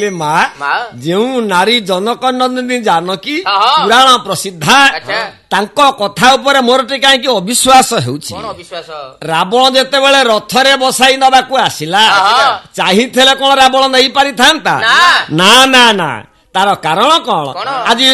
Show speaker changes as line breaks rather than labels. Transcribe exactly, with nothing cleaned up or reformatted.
ଇରେ ମା
ମା
ଯେଉଁ ନାରୀ ଜନକ ନନ୍ଦିନୀ ଜାନକୀ
ହଁ, ହଁ।
ପୁରାଣ ପ୍ରସିଦ୍ଧା
ଆଚ୍ଛା।
ତାଙ୍କ କଥା ଉପରେ ମୋର ଟିକେ କାହିଁକି ଅବିଶ୍ୱାସ ହେଉଛି।
କଣ ଅବିଶ୍ୱାସ?
ରାବଣ ଯେତେବେଳେ ରଥରେ ବସାଇ ନବାକୁ ଆସିଲା
ହଁ।
ଚାହିଁଥିଲେ କଣ ରାବଣ ନେଇ ପାରିଥାନ୍ତା?
ନା।
ନା ନା ନା ତାର କାରଣ କଣ?
କଣ?
ଆଜି